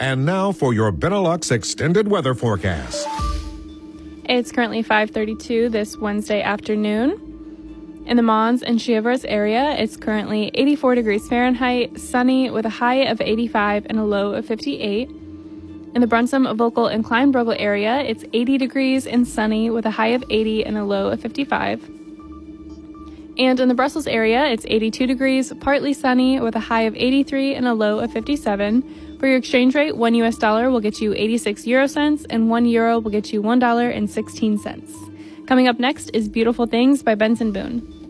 And now for your Benelux extended weather forecast. It's currently 5:32 this Wednesday afternoon. In the Mons and Chevreuse area, it's currently 84 degrees Fahrenheit, sunny with a high of 85 and a low of 58. In the Brunssum, Vogel, and Kleinbrugge area, it's 80 degrees and sunny with a high of 80 and a low of 55. And in the Brussels area, it's 82 degrees, partly sunny with a high of 83 and a low of 57. For your exchange rate, $1 US will get you 86 euro cents and €1 will get you $1.16. Coming up next is Beautiful Things by Benson Boone.